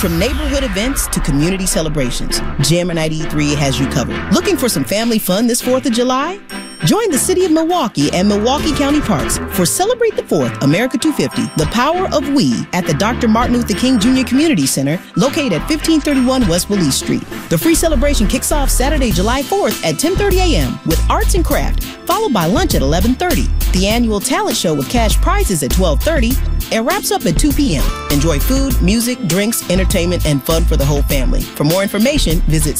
From neighborhood events to community celebrations, Jammer 93 has you covered. Looking for some family fun this 4th of July? Join the City of Milwaukee and Milwaukee County Parks for Celebrate the 4th, America 250, The Power of We at the Dr. Martin Luther King Jr. Community Center, located at 1531 West Willie Street. The free celebration kicks off Saturday, July 4th at 10:30 a.m. with arts and craft, followed by lunch at 11:30. The annual talent show with cash prizes at 12:30 and wraps up at 2 p.m. Enjoy food, music, drinks, entertainment, and fun for the whole family. For more information, visit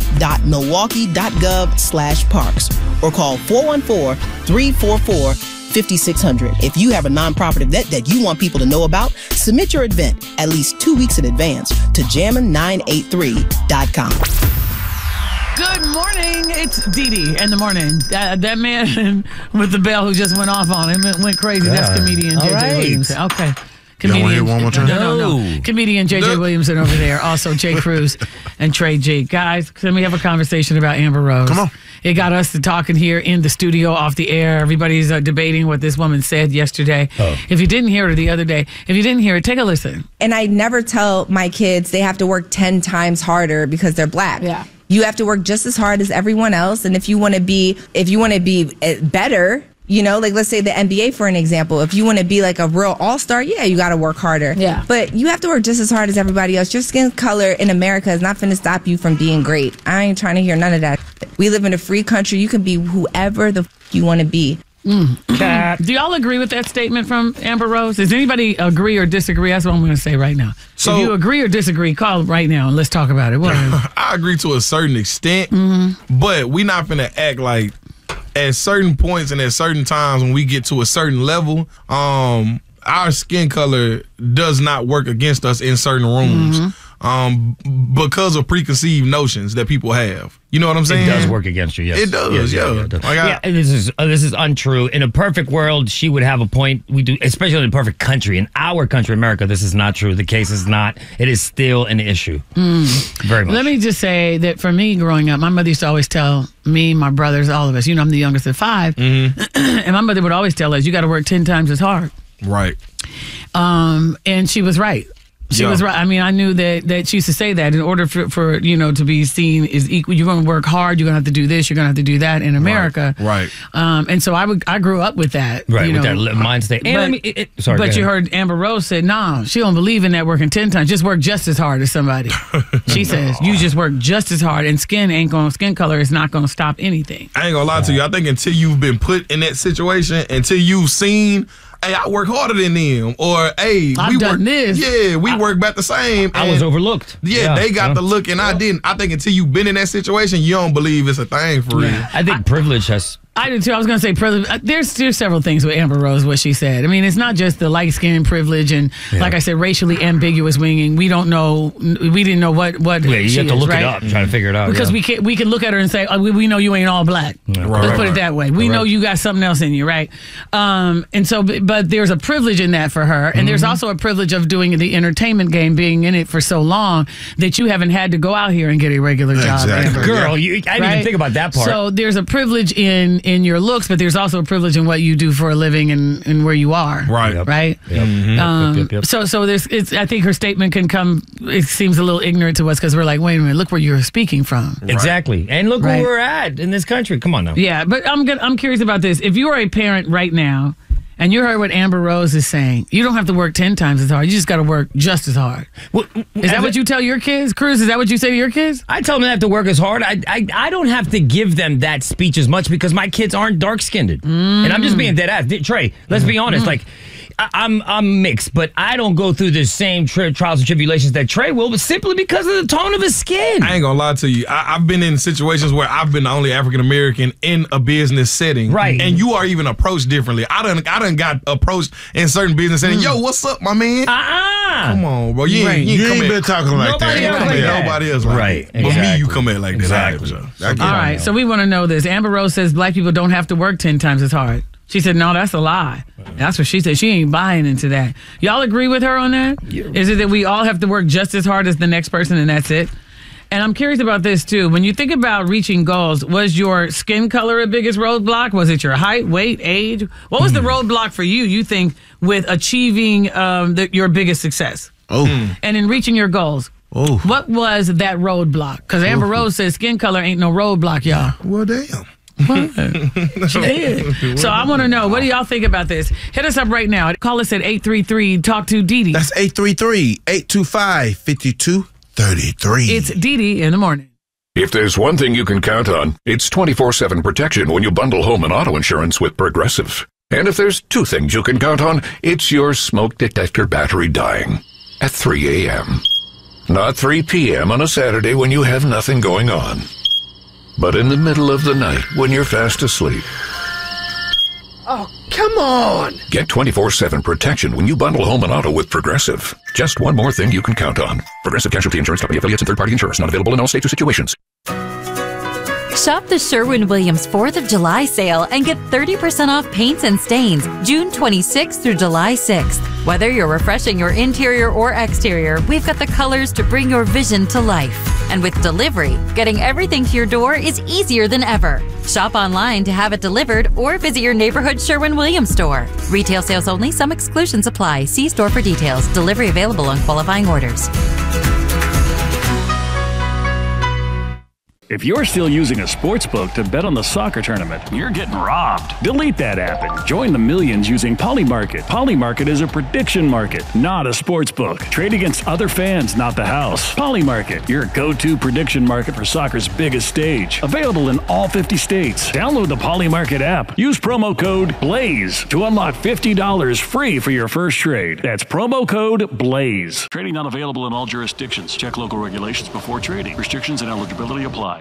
city.milwaukee.gov/parks or call 414-344-5600. If you have a nonprofit event that you want people to know about, submit your event at least 2 weeks in advance to jammin983.com. Good morning. It's Dee Dee in the morning. That man with the bell who just went off on him went crazy. Yeah. That's comedian J.J. Williamson. Okay. Comedian, one more time? No. Comedian J.J. Williamson over there. Also Jay Cruz and Trey G. Guys, can we have a conversation about Amber Rose? Come on. It got us to talking here in the studio off the air. Everybody's debating what this woman said yesterday. Oh. If you didn't hear it the other day, if you didn't hear it, take a listen. And I never tell my kids they have to work 10 times harder because they're black. Yeah. You have to work just as hard as everyone else. And if you want to be better, you know, like let's say the NBA, for an example, if you want to be like a real all-star, yeah, you got to work harder. Yeah. But you have to work just as hard as everybody else. Your skin color in America is not going to stop you from being great. I ain't trying to hear none of that. We live in a free country. You can be whoever the you want to be. Do y'all agree with that statement from Amber Rose? Does anybody agree or disagree? That's what I'm going to say right now. So, if you agree or disagree, call right now and let's talk about it. I agree to a certain extent, but we're not going to act like at certain points and at certain times when we get to a certain level, our skin color does not work against us in certain rooms. Because of preconceived notions that people have. You know what I'm saying? It does work against you, yes. It does, yeah. This is untrue. In a perfect world, she would have a point. We do, especially in a perfect country. In our country, America, this is not true. The case is not. It is still an issue. Very much. Let me just say that for me growing up, my mother used to always tell me, my brothers, all of us, you know, I'm the youngest of 5. And my mother would always tell us, you got to work 10 times as hard. Right. And she was right. She was right. I mean, I knew that she used to say that in order for you know, to be seen as equal, you're going to work hard, you're going to have to do this, you're going to have to do that in America. Right. And so I grew up with that. Right, you with know. that mind state. But you heard Amber Rose said, no, she don't believe in that working 10 times. Just work just as hard as somebody. She says, you just work just as hard, and skin color is not going to stop anything. I ain't going to lie to you. I think until you've been put in that situation, until you've seen, hey, I work harder than them, or hey, I've done this. Yeah, we work about the same. I was overlooked. Yeah, they got the look, and I didn't. I think until you've been in that situation, you don't believe it's a thing for real. I think privilege has. I do too. I was going to say privilege. There's several things with Amber Rose, what she said. I mean, it's not just the light skin privilege and, like I said, racially ambiguous winging. We don't know. We didn't know what. Yeah, you have to look right? it up and try to figure it out. Because we can look at her and say, oh, we know you ain't all black. Yeah. Let's put it that way. We know you got something else in you, right? And so, but there's a privilege in that for her, and there's also a privilege of doing the entertainment game, being in it for so long that you haven't had to go out here and get a regular job. Amber. Girl, I didn't even think about that part. So there's a privilege in your looks, but there's also a privilege in what you do for a living and where you are. Right. Right. Yep. So there's I think her statement can come. It seems a little ignorant to us because we're like, wait a minute, look where you're speaking from. Exactly, and look where we're at in this country. Come on now. Yeah, but I'm curious about this. If you are a parent right now, and you heard what Amber Rose is saying, you don't have to work 10 times as hard. You just got to work just as hard. Well, is that what you tell your kids, Cruz? Is that what you say to your kids? I tell them they have to work as hard. I don't have to give them that speech as much because my kids aren't dark-skinned. And I'm just being dead ass. Trey, let's be honest. Like, I'm mixed, but I don't go through the same trials and tribulations that Trey will, but simply because of the tone of his skin. I ain't gonna lie to you. I've been in situations where I've been the only African American in a business setting, right? And you are even approached differently. I done got approached in certain business settings. Yo, what's up, my man? Come on, bro. You ain't been talking like that. Nobody else, like right? That. But me, you come at like that. Exactly. All right. So we want to know this. Amber Rose says black people don't have to work 10 times as hard. She said, no, that's a lie. That's what she said. She ain't buying into that. Y'all agree with her on that? Yeah. Is it that we all have to work just as hard as the next person and that's it? And I'm curious about this, too. When you think about reaching goals, was your skin color a biggest roadblock? Was it your height, weight, age? What was the roadblock for you think, with achieving your biggest success? Oh. And in reaching your goals, Oh. What was that roadblock? Because Amber Rose says skin color ain't no roadblock, y'all. Well, damn. She did. So I want to know, what do y'all think about this? Hit us up right now. Call us at 833 Talk to Dee Dee. That's 833-825-5233. It's Dee Dee in the morning. If there's one thing you can count on, it's 24/7 protection when you bundle home and auto insurance with Progressive. And if there's two things you can count on, it's your smoke detector battery dying at 3 a.m. Not 3 p.m. on a Saturday when you have nothing going on, but in the middle of the night when you're fast asleep. Oh, come on! Get 24/7 protection when you bundle home and auto with Progressive. Just one more thing you can count on. Progressive Casualty Insurance Company affiliates and third-party insurers. Not available in all states or situations. Shop the Sherwin-Williams 4th of July sale and get 30% off paints and stains June 26th through July 6th. Whether you're refreshing your interior or exterior, we've got the colors to bring your vision to life. And with delivery, getting everything to your door is easier than ever. Shop online to have it delivered or visit your neighborhood Sherwin-Williams store. Retail sales only. Some exclusions apply. See store for details. Delivery available on qualifying orders. If you're still using a sports book to bet on the soccer tournament, you're getting robbed. Delete that app and join the millions using Polymarket. Polymarket is a prediction market, not a sports book. Trade against other fans, not the house. Polymarket, your go-to prediction market for soccer's biggest stage. Available in all 50 states. Download the Polymarket app. Use promo code BLAZE to unlock $50 free for your first trade. That's promo code BLAZE. Trading not available in all jurisdictions. Check local regulations before trading. Restrictions and eligibility apply.